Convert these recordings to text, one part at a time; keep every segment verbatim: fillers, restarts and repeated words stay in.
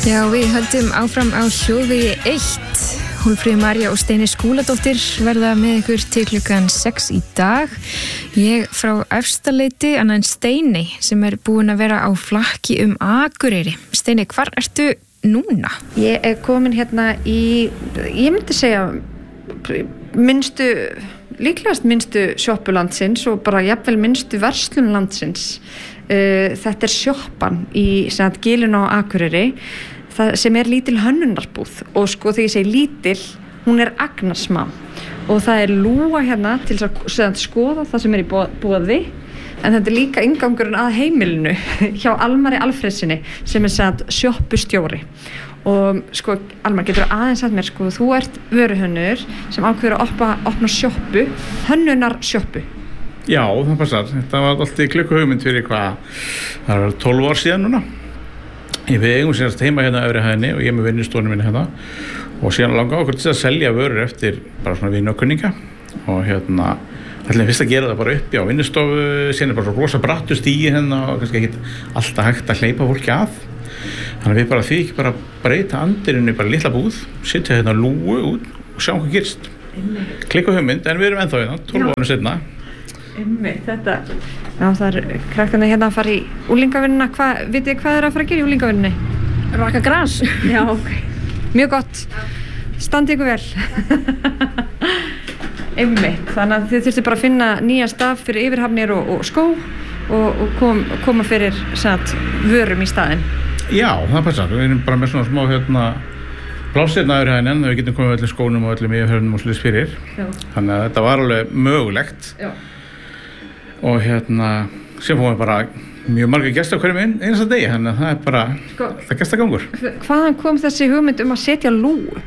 Já, við höldum áfram á Hljóðvegi eitt. Hólmfríður María og Steini Skúladóttir verða með ykkur til klukkan sex í dag. Ég frá Efstaleiti, annan Steini, sem er búin að vera á flakki um Akureyri. Steini, hvar ertu núna? Ég er komin hérna í, ég myndi segja, minnstu, líklegast minnstu sjoppulandsins og bara jafnvel minnstu verslunlandsins. Uh, þetta er sjoppan í Gilinu á Akureyri, það sem er lítil hönnunarbúð og sko þegar ég segi lítil, hún er agnarsmá og það er lúa hérna til þess að skoða það sem er í boði, en þetta er líka inngangurinn að heimilinu hjá Almari Alfredsinni sem er sagt sjoppustjóri. Og sko, Almar, getur aðeins sagt mér, sko, þú ert vöruhönnur sem ákveður að opna, opna sjoppu, hönnunar sjoppu. Já, það passar. Þetta var alltaf klukku hugmynd fyrir hvað, það var tólf ár síðan núna. Við eigum sérst heima hérna öfri hæðinni og ég er með vinnustofnum minni hérna og síðan langa okkur til að selja vörur eftir bara svona vini og kunninga og hérna ætlum fyrst að gera það bara uppi á vinnustofu, síðan er bara svo rosa brattu stígi hérna og kannski ekkit alltaf hægt að hleypa fólki að. Þannig að við bara því ekki bara breyta andirinn í bara litla búð, setja hérna lúu út og sjá hvað gerist. Klikku hugmynd, en við erum ennþá hérna, tólf árum seinna. Einmitt, þetta, já það er krakkarnir hérna að fara í úlingavinnuna, hvað, vitið þið hvað er að fara að gera í úlingavinnunni? Raka gras. Já, ok. Mjög gott. Standi ykkur vel. Einmitt, þannig að þið þurftu bara að finna nýja staf fyrir yfirhafnir og, og skó og, og kom, koma fyrir sagt, vörum í staðinn. Já, það passar. Við erum bara með svona smá hérna plásirnaður hérna en við getum komið öllum skónum og öllum yfirhafnum og slis fyrir. Já. Þannig að þetta var alveg mögulegt. Já. Og hérna sem fóðum við bara mjög marga gestar hverjum ein, einasta degi, þannig að það er bara sko, það gestagangur. Hvaðan kom þessi hugmynd um að setja lúu?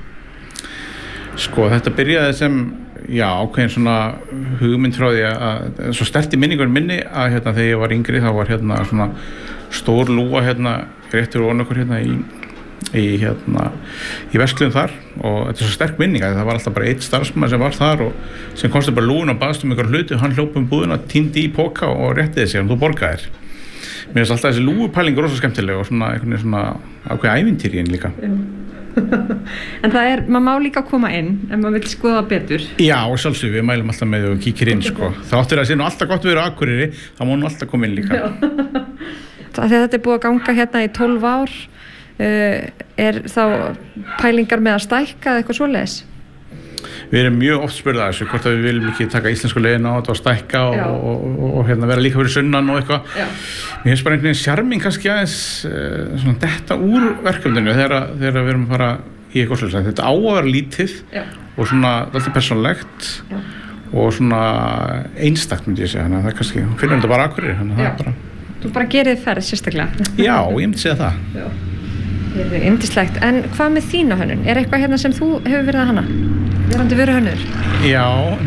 Sko þetta byrjaði sem já, ákveðin svona hugmynd frá því að svo sterkt í minningunum minni að hérna þegar ég var yngri þá var hérna svona stór lúa hérna réttur ofan okkur hérna í í hérna í verslun þar og þetta er svo sterk minning að það var alltaf bara eitt starfsmann sem var þar og sem komst bara lúin og baðst um einhver hluti og hann hljóp um búðina, tíndi í póka og réttiði sig og þú borgaðir. Mér finnst alltaf þessi lúupæling rosa skemmtileg og svona einhvern veginn svona ákveð ævintýri inn líka. En það er, maður má líka koma inn ef maður vil skoða betur. Já, sjálfsög, við mælum alltaf með og kíkir inn sko. Þáttur að sé nú alltaf gott við erum á Akureyri, þá má nú alltaf koma inn líka. Þegar þetta er búið að ganga hérna í tólf ár Uh, er þá pælingar með að stækka eða eitthvað svoleiðis? Við erum mjög oft spurðað þessu hvort að við viljum ekki taka íslensku leiðina á þetta og stækka og, og, og, og hérna vera líka fyrir sunnan og eitthvað. Mér finnst bara einhvern veginn sjarming kannski aðeins uh, svona detta úr verkefninu þegar, þegar við erum bara í eitthvað svoleiðis. Þetta á að vera lítið Já. Og svona alltaf persónulegt Já. Og svona einstakt myndi ég segja, þannig að það er kannski finnum þetta bara Akureyri, þannig að það er bara Þú bara gerið ferð sérstaklega. Já, ég myndi segja það. Já. Það er yndislegt, en hvað með þína hönnun? Er eitthvað hérna sem þú hefur verið að hanna? Verandi vöruhönnur? Já,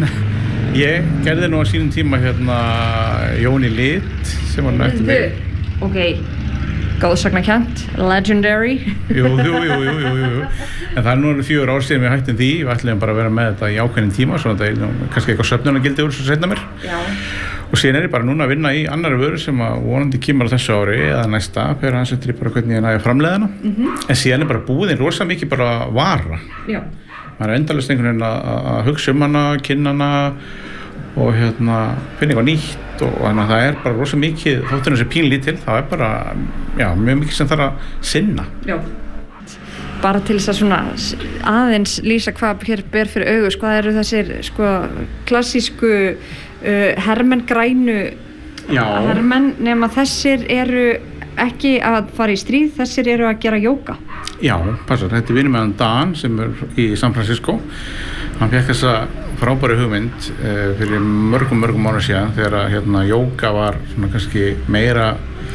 ég gerði nú á sínum tíma hérna Jóni Lit sem var nættum mig. Ok, góðsagnakent, legendary. Jú, jú, jú, jú, jú, jú. En það er nú fjögur ár síðan við hættum því, við ætlum bara að vera með þetta í ákveðin tíma, svona þetta er kannski eitthvað söfnunargildi úr svo seinna mér. Já. Og síðan er ég bara núna að vinna í annari vöru sem að vonandi kemur á þessu ári eða næsta fyrir hans eftir bara hvernig ég næði framleiðina. Mm-hmm. En síðan er bara búðin rosa mikið bara vara. Já. Það er endalaust einhvern veginn að hugsa um hana, kynna hana og hérna finna eitthvað nýtt og þannig að það er bara rosa mikið, þóttur þessi pínlítil, það er bara já, mjög mikið sem þarf að sinna. Já. Bara til þess að svona aðeins lýsa hvað hér ber fyrir augu, sko, það eru þessir sko klassísku Uh, hermenn grænu Já. Hermenn nema þessir eru ekki að fara í stríð, þessir eru að gera jóga. Já, passar, þetta er vinur með hann Dan sem er í San Francisco. Hann fékk þessa frábæru hugmynd uh, fyrir mörgum mörgum ára síðan þegar hérna jóga var svona kannski meira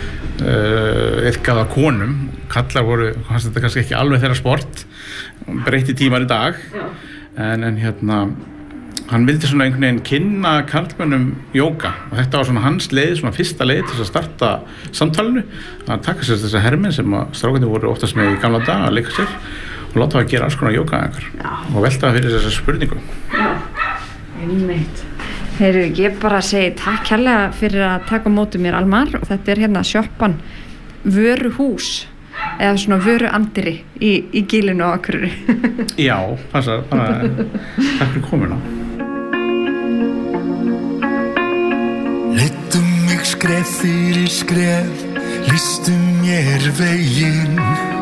uh, eitthvað að konum. Kallar voru, hans þetta kannski ekki alveg þeirra sport, breytti tímar í dag en, en hérna hann vildi svona einhvern veginn kynna karlmönnum jóga og þetta var svona hans leið, svona fyrsta leið til að starta samtalenu að taka sér þessa hermenn sem að strákarnir voru oftast með í gamla dag að leika sér og láta það að gera alls konar jóga og velta það fyrir þessa spurningu. Já, einmitt. Heyrðu, ég bara segi takk kærlega fyrir að taka á móti mér Almar og þetta er hérna sjoppan Vöruhús eða svona vöru andiri í, í Gílinu á Akureyri. Já, passar, þannig takk fyrir komuna. Leiddu mig skref fyrir skref, lýstu mér veginn.